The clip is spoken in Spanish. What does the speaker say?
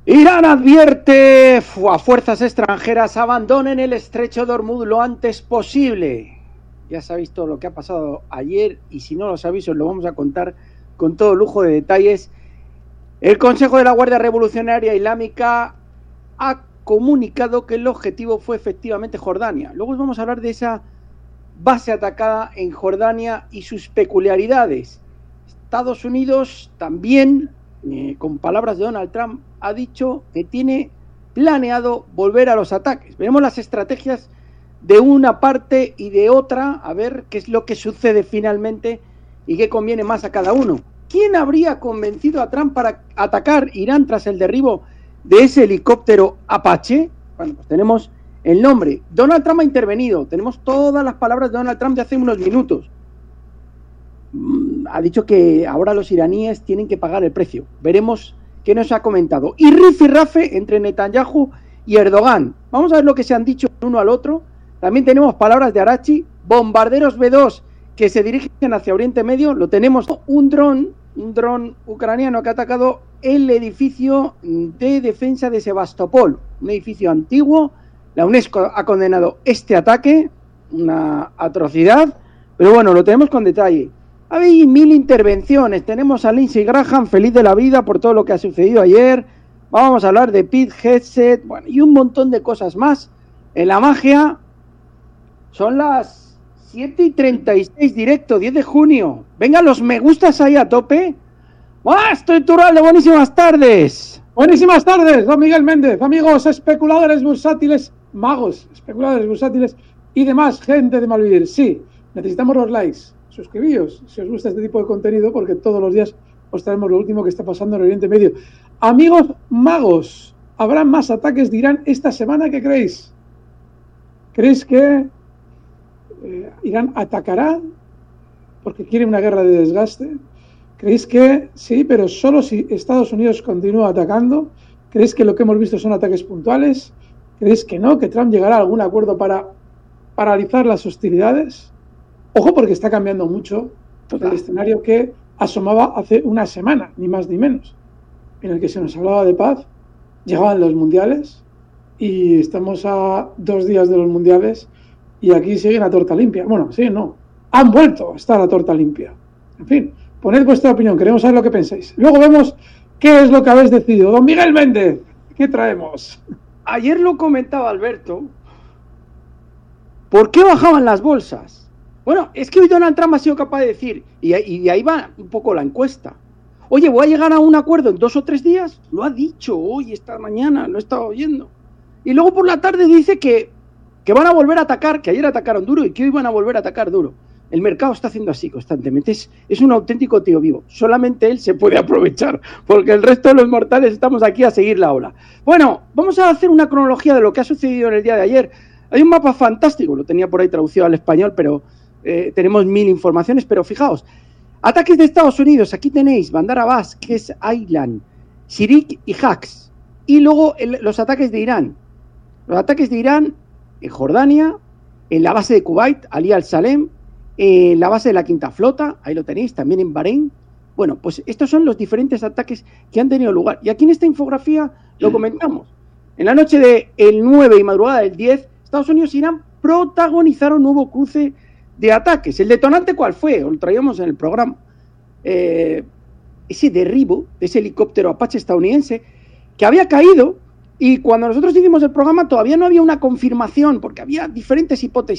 Irán advierte a fuerzas extranjeras abandonen el estrecho de Hormuz lo antes posible. Ya sabéis todo lo que ha pasado ayer y si no lo sabéis os lo vamos a contar con todo lujo de detalles. El Consejo de la Guardia Revolucionaria Islámica ha comunicado que el objetivo fue efectivamente Jordania. Luego os vamos a hablar de esa base atacada en Jordania y sus peculiaridades. Estados Unidos también, con palabras de Donald Trump, ha dicho que tiene planeado volver a los ataques. Veremos las estrategias de una parte y de otra, a ver qué es lo que sucede finalmente y qué conviene más a cada uno. ¿Quién habría convencido a Trump para atacar Irán tras el derribo de ese helicóptero Apache? Bueno, pues tenemos el nombre. Donald Trump ha intervenido. Tenemos todas las palabras de Donald Trump de hace unos minutos. Ha dicho que ahora los iraníes tienen que pagar el precio. Veremos qué nos ha comentado. Y rifirrafe entre Netanyahu y Erdogan. Vamos a ver lo que se han dicho uno al otro. También tenemos palabras de Arachi. Bombarderos B-2 que se dirigen hacia Oriente Medio. Lo tenemos. Un dron ucraniano que ha atacado el edificio de defensa de Sebastopol. Un edificio antiguo. La UNESCO ha condenado este ataque. Una atrocidad. Pero bueno, lo tenemos con detalle. Hay 1000 intervenciones. Tenemos a Lindsey Graham feliz de la vida por todo lo que ha sucedido ayer. Vamos a hablar de Pete Hegseth, bueno, y un montón de cosas más. En la magia son las 7:36 directo, 10 de junio. Vengan los me gustas ahí a tope. ¡Ah, estoy Turralde! Buenísimas tardes. Buenísimas tardes, don Miguel Méndez, amigos especuladores bursátiles, magos, especuladores bursátiles y demás gente de malvivir. Sí, necesitamos los likes. Suscribíos si os gusta este tipo de contenido porque todos los días os traemos lo último que está pasando en Oriente Medio. Amigos magos, ¿habrá más ataques de Irán esta semana? ¿Qué creéis? ¿Creéis que Irán atacará porque quiere una guerra de desgaste? ¿Creéis que sí, pero solo si Estados Unidos continúa atacando? ¿Creéis que lo que hemos visto son ataques puntuales? ¿Creéis que no, que Trump llegará a algún acuerdo para paralizar las hostilidades? Ojo, porque está cambiando mucho el escenario que asomaba hace una semana, ni más ni menos, en el que se nos hablaba de paz, llegaban los mundiales y estamos a 2 días de los mundiales y aquí sigue la torta limpia. Bueno, sí, no, han vuelto a estar la torta limpia. En fin, poned vuestra opinión, queremos saber lo que pensáis. Luego vemos qué es lo que habéis decidido. Don Miguel Méndez, ¿qué traemos? Ayer lo comentaba Alberto. ¿Por qué bajaban las bolsas? Bueno, es que hoy Donald Trump ha sido capaz de decir, y ahí va un poco la encuesta, oye, voy a llegar a un acuerdo en 2 o 3 días, lo ha dicho hoy, esta mañana, lo he estado oyendo, y luego por la tarde dice que van a volver a atacar, que ayer atacaron duro y que hoy van a volver a atacar duro. El mercado está haciendo así constantemente, es un auténtico tío vivo, solamente él se puede aprovechar, porque el resto de los mortales estamos aquí a seguir la ola. Bueno, vamos a hacer una cronología de lo que ha sucedido en el día de ayer. Hay un mapa fantástico, lo tenía por ahí traducido al español, pero tenemos 1000 informaciones, pero fijaos, ataques de Estados Unidos, aquí tenéis Bandar Abbas, que es Island, Shirik y Haqs, y luego los ataques de Irán. Los ataques de Irán en Jordania, en la base de Kuwait, Ali al-Salem, en la base de la Quinta Flota, ahí lo tenéis, también en Bahrein. Bueno, pues estos son los diferentes ataques que han tenido lugar. Y aquí en esta infografía lo comentamos. En la noche del 9 y madrugada del 10, Estados Unidos e Irán protagonizaron un nuevo cruce de ataques. ¿El detonante cuál fue? Lo traíamos en el programa. Ese derribo de ese helicóptero Apache estadounidense que había caído y cuando nosotros hicimos el programa todavía no había una confirmación porque había diferentes hipótesis.